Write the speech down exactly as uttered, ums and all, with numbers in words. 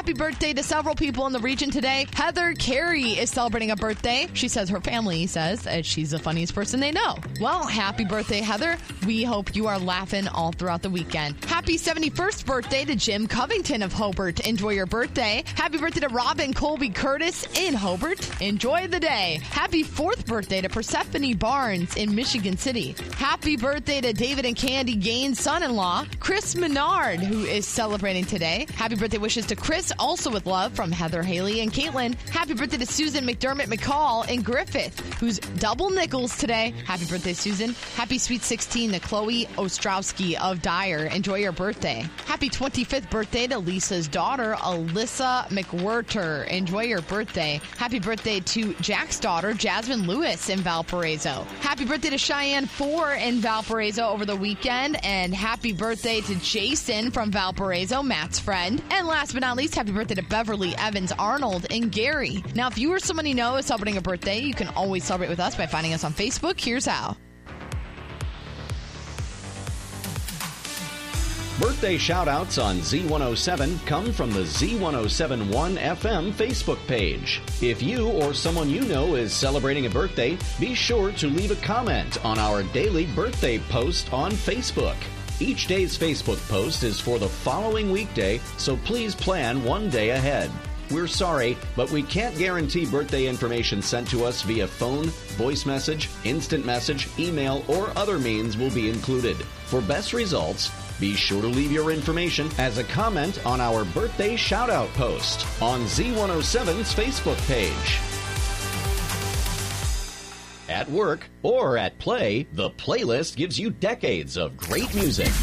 Happy birthday to several people in the region today. Heather Carey is celebrating a birthday. She says her family says that she's the funniest person they know. Well, happy birthday, Heather. We hope you are laughing all throughout the weekend. Happy seventy-first birthday to Jim Covington of Hobart. Enjoy your birthday. Happy birthday to Robin Colby Curtis in Hobart. Enjoy the day. Happy fourth birthday to Persephone Barnes in Michigan City. Happy birthday to David and Candy Gaines' son-in-law, Chris Menard, who is celebrating today. Happy birthday wishes to Chris, also with love, from Heather, Haley, and Caitlin. Happy birthday to Susan McDermott McCall in Griffith, who's double nickels today. Happy birthday, Susan. Happy sweet sixteen to Chloe Ostrowski of Dyer. Enjoy your birthday. Happy twenty-fifth birthday to Lisa's daughter, Alyssa McWhirter. Enjoy your birthday. Happy birthday to Jack's daughter, Jasmine Lewis in Valparaiso. Happy birthday to Cheyenne Four in Valparaiso over the weekend. And happy birthday to Jason from Valparaiso, Matt's friend. And last but not least, happy birthday to Beverly Evans Arnold in Gary. Now, if you or someone you know is celebrating a birthday, you can always celebrate with us by finding us on Facebook. Here's how. Birthday shout-outs on Z one oh seven come from the Z ten seventy-one F M Facebook page. If you or someone you know is celebrating a birthday, be sure to leave a comment on our daily birthday post on Facebook. Each day's Facebook post is for the following weekday, so please plan one day ahead. We're sorry, but we can't guarantee birthday information sent to us via phone, voice message, instant message, email, or other means will be included. For best results, be sure to leave your information as a comment on our birthday shout-out post on Z one oh seven's Facebook page. At work or at play, the playlist gives you decades of great music.